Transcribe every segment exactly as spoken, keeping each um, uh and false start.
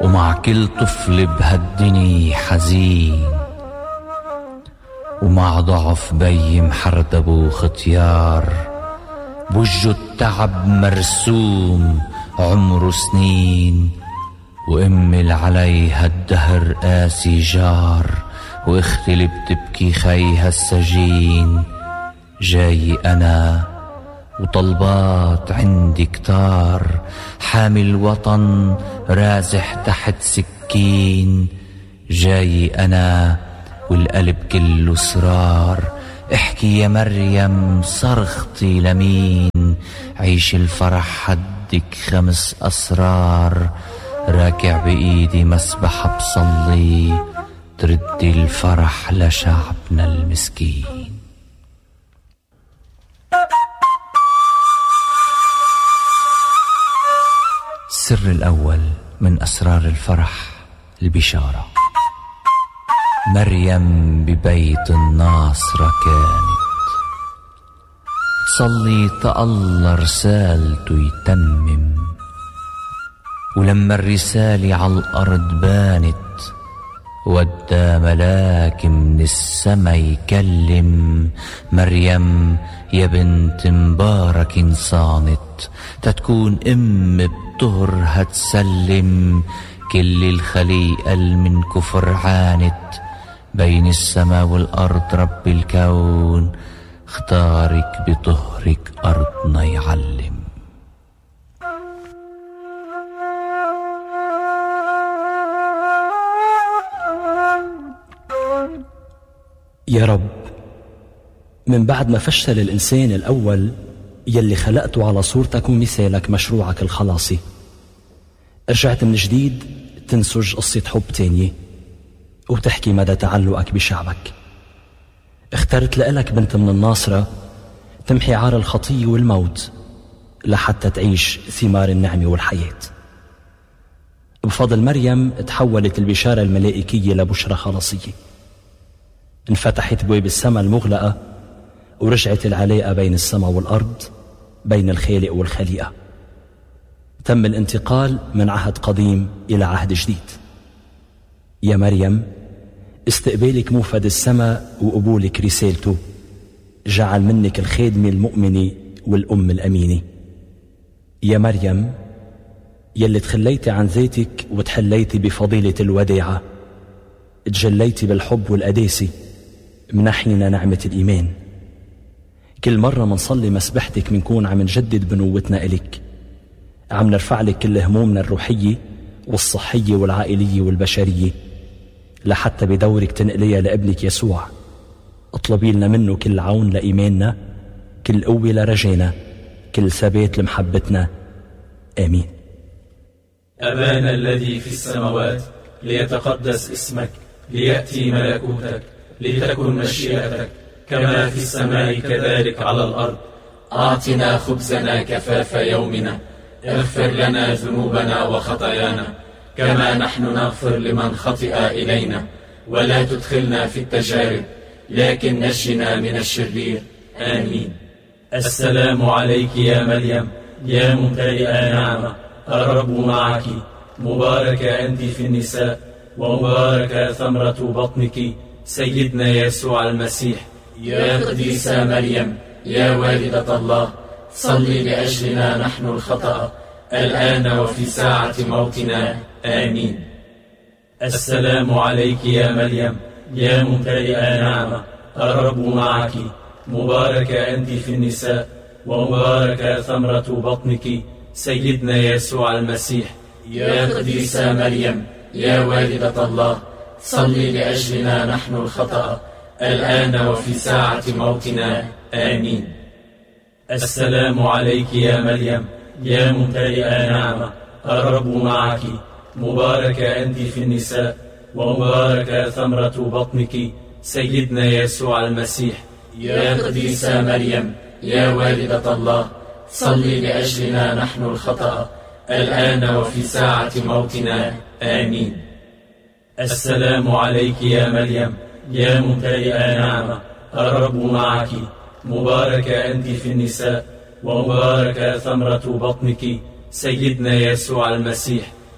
ومع كل طفل بهالدني حزين، ومع ضعف بي محردب وختيار بوجه التعب مرسوم عمره سنين، وامل عليها الدهر قاسي جار، واختي اللي بتبكي خيها السجين. جاي انا وطلبات عندي كتار، حامي الوطن رازح تحت سكين. جاي انا والقلب كله صرار، احكي يا مريم صرختي لمين. عيش الفرح حدك خمس اسرار، راكع بايدي مسبح بصلي، تردي الفرح لشعبنا المسكين. السر الأول من أسرار الفرح البشارة. مريم ببيت الناصرة كانت تصلي تالله رسالته يتمم، ولما الرسالة على الأرض بانت ودى ملاك من السما يكلم. مريم يا بنت مبارك صانت، تتكون ام بطهر هتسلم. كل الخليقة من كفر عانت، بين السما والأرض رب الكون اختارك بطهرك أرضنا يعلم. يا رب، من بعد ما فشل الإنسان الأول يلي خلقته على صورتك ومثالك مشروعك الخلاصي، رجعت من جديد تنسج قصة حب تانية وتحكي مدى تعلقك بشعبك. اخترت لإلك بنت من الناصرة تمحي عار الخطية والموت لحتى تعيش ثمار النعمة والحياة. بفضل مريم تحولت البشارة الملائكية لبشرى خلاصية، انفتحت بواب السماء المغلقة ورجعت العلاقة بين السماء والأرض، بين الخالق والخليقة. تم الانتقال من عهد قديم إلى عهد جديد. يا مريم، استقبالك موفد السماء وقبولك رسالته جعل منك الخادمة المؤمنة والأم الأمينة. يا مريم، يلي تخليتي عن ذاتك وتحليتي بفضيلة الوداعة، تجليتي بالحب والقداسة، منحينا نعمة الإيمان. كل مرة منصلي مسبحتك منكون عم نجدد بنوتنا إلك، عم نرفع لك كل همومنا الروحية والصحية والعائلية والبشرية، لحتى بدورك تنقليها لابنك يسوع. اطلبي لنا منه كل عون لإيماننا، كل قوة لرجانا، كل ثبات لمحبتنا. آمين. أبانا الذي في السماوات، ليتقدس اسمك، ليأتي ملكوتك، لتكن مشيئتك كما في السماء كذلك على الأرض. أعطنا خبزنا كفاف يومنا، اغفر لنا ذنوبنا وخطايانا كما نحن نغفر لمن خطئ إلينا، ولا تدخلنا في التجارب لكن نجنا من الشرير. آمين. السلام عليك يا مريم، يا ممتلئة نعمة، الرب معك، مباركة أنت في النساء، ومباركة ثمرة بطنك سيدنا يسوع المسيح. يا قديسة مريم، يا والدة الله، صلي لأجلنا نحن الخطأ الآن وفي ساعة موتنا. آمين. السلام عليك يا مريم، يا ممتلئة نعمة، الرب معك، مباركة أنت في النساء، ومباركة ثمرة بطنك سيدنا يسوع المسيح. يا قديسة مريم، يا والدة الله، صلي لأجلنا نحن الخطأ الآن وفي ساعة موتنا. آمين. السلام عليك يا مريم، يا ممتلئة نعمة، الرب معك، مباركة أنت في النساء، ومباركة ثمرة بطنك سيدنا يسوع المسيح. يا قديسة مريم، يا والدة الله، صلي لأجلنا نحن الخطأ الآن وفي ساعة موتنا. آمين. السلام عليك يا مريم، يا ممتلئة نعمة، الرب معك، مباركة أنت في النساء، ومباركة ثمرة بطنك سيدنا يسوع المسيح.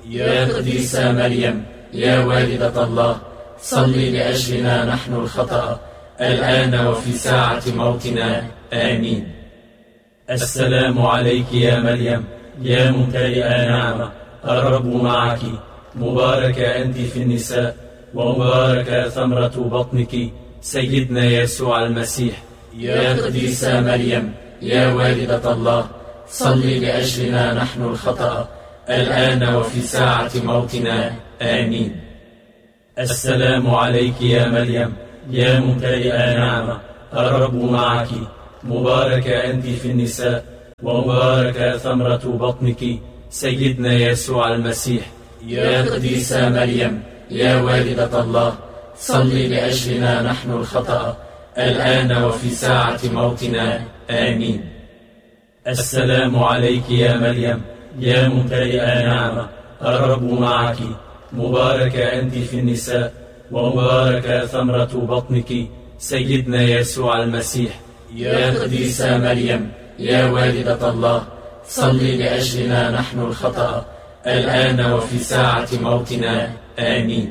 يا قديسة مريم يا والدة الله، صلي لأجلنا نحن الخطأ الآن وفي ساعة موتنا، آمين. السلام عليك يا مريم يا ممتلئة نعمة، الرب معك، مباركة أنت في النساء، ومباركة ثمرة بطنك سيدنا يسوع المسيح. يا قديسة مريم يا والدة الله، صلي لأجلنا نحن الخطأ الآن وفي ساعة موتنا، آمين. السلام عليك يا مريم يا ممتلئة نعمة، الرب معك، مباركة أنت في النساء، ومباركة ثمرة بطنك سيدنا يسوع المسيح. يا قديسة مريم يا والدة الله، صلي لأجلنا نحن الخطأ الآن وفي ساعة موتنا، آمين. السلام عليك يا مريم يا ممتلئة نعمة، الرب معك، مباركة أنت في النساء، ومباركة ثمرة بطنك سيدنا يسوع المسيح. يا قديسة مريم يا والدة الله، صلي لأجلنا نحن الخطأ الآن وفي ساعة موتنا، آمين.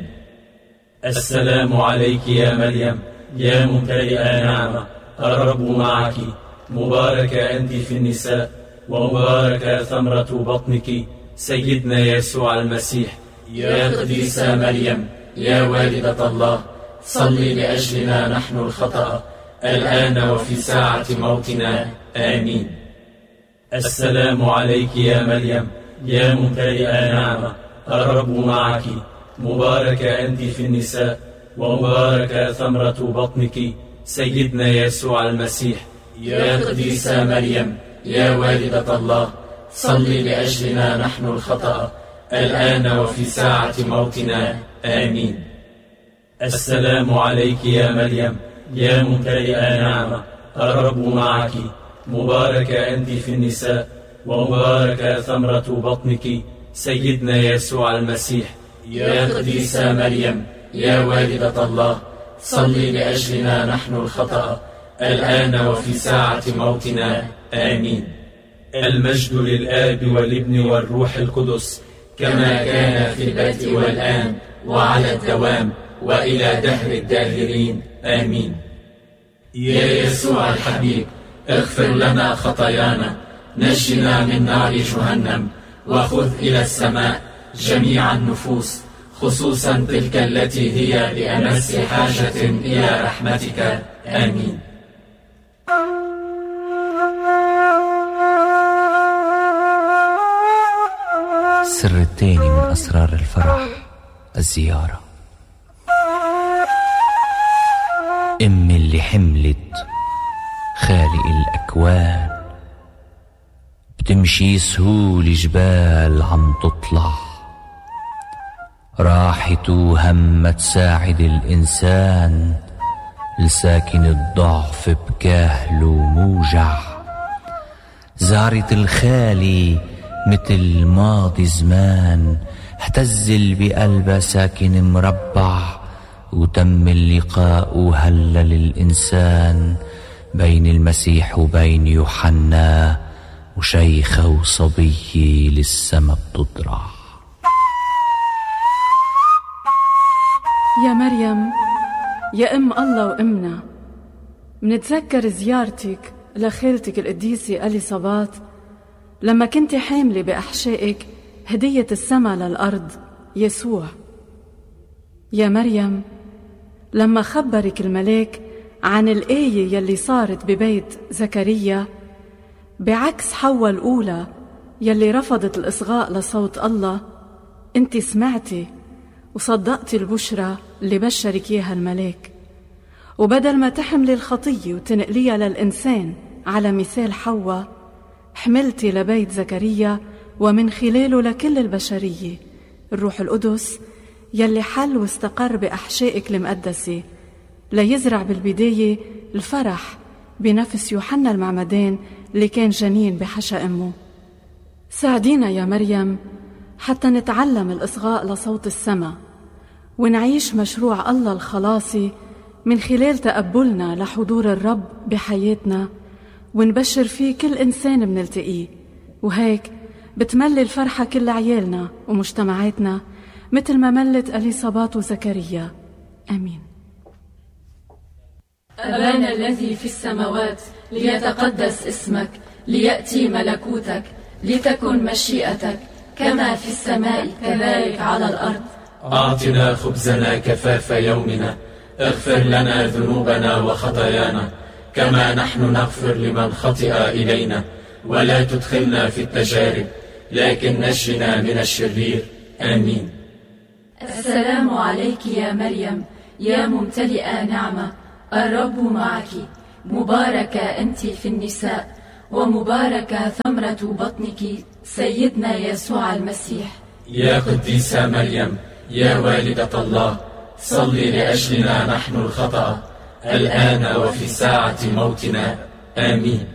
السلام عليك يا مريم يا ممتلئة نعمة، الرب معك، مباركة أنت في النساء، ومباركة ثمرة بطنك سيدنا يسوع المسيح. يا قديسة مريم يا والدة الله، صلي لأجلنا نحن الخطأ الآن وفي ساعة موتنا، آمين. السلام عليك يا مريم يا ممتلئة نعمة، الرب معك، مباركة أنت في النساء، ومباركة ثمرة بطنك سيدنا يسوع المسيح. يا قديسة مريم يا والدة الله، صلي لأجلنا نحن الخطأ الآن وفي ساعة موتنا، آمين. السلام عليك يا مريم يا ممتلئة نعمة، الرب معك، مباركة أنت في النساء، ومباركة ثمرة بطنك سيدنا يسوع المسيح. يا قديسة مريم يا والدة الله، صلي لأجلنا نحن الخطأ الآن وفي ساعة موتنا، آمين. المجد للآب والابن والروح القدس، كما كان في البدء والآن وعلى الدوام وإلى دهر الداهرين، آمين. يا يسوع الحبيب، اغفر لنا خطايانا، نجنا من نار جهنم، وخذ إلى السماء جميع النفوس، خصوصا تلك التي هي بأمس حاجة إلى رحمتك، آمين. السر الثاني من أسرار الفرح، الزيارة. أم اللي حملت خالق الأكوان، بتمشي سهول جبال عم تطلع، راحت وهم تساعد الإنسان، لساكن الضعف بكاهل وموجع. زارت الخالي مثل ماضي زمان، اهتزل بقلبها ساكن مربع، وتم اللقاء وهلل الإنسان بين المسيح وبين يوحنا، وشيخة وصبية للسما بتضرع. يا مريم يا أم الله وأمنا، منتذكر زيارتك لخالتك القديسة أليصابات لما كنت حاملة بأحشائك هدية السما للأرض، يسوع. يا مريم لما خبرك الملاك عن الآية يلي صارت ببيت زكريا، بعكس حواء الأولى يلي رفضت الإصغاء لصوت الله، انت سمعتي وصدقتي البشرى اللي بشرك إياها الملاك، وبدل ما تحملي الخطية وتنقليها للإنسان على مثال حواء، حملتي لبيت زكريا ومن خلاله لكل البشرية الروح القدس يلي حل واستقر بأحشائك المقدسة، ليزرع بالبداية الفرح بنفس يوحنا المعمدان اللي كان جنين بحشا أمه. ساعدينا يا مريم حتى نتعلم الإصغاء لصوت السماء، ونعيش مشروع الله الخلاصي من خلال تقبلنا لحضور الرب بحياتنا، ونبشر فيه كل إنسان منلتقيه، وهيك بتملي الفرحة كل عيالنا ومجتمعاتنا مثل ما ملت أليصابات وزكريا. آمين. أبانا الذي في السماوات، ليتقدس اسمك، ليأتي ملكوتك، لتكن مشيئتك كما في السماء كذلك على الأرض. أعطنا خبزنا كفاف يومنا، اغفر لنا ذنوبنا وخطايانا كما نحن نغفر لمن خطئ إلينا، ولا تدخلنا في التجارب لكن نجنا من الشرير. آمين. السلام عليك يا مريم، يا ممتلئة نعمة، الرب معك، مباركة أنت في النساء، ومباركة ثمرة بطنك سيدنا يسوع المسيح. يا قديسة مريم، يا والدة الله، صلي لأجلنا نحن الخطأ الآن وفي ساعة موتنا. آمين.